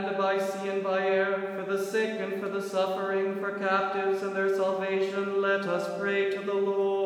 land, by sea and by air, for the sick and for the suffering, for captives and their salvation, let us pray to the Lord.